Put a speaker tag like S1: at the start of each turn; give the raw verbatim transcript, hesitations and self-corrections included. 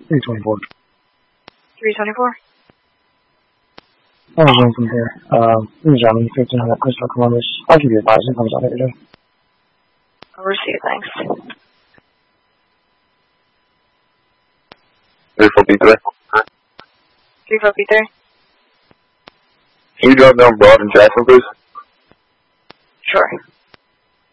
S1: three twenty-four.
S2: three twenty-four?
S1: I was going from here. Um, this is Johnny, fifteen hundred Crystal Columbus. I'll give you a advice. It comes out every day.
S2: I'll receive, thanks.
S3: three four B three.
S2: three four B three?
S3: Can you drop down Broad and Jackson, please?
S2: Sure.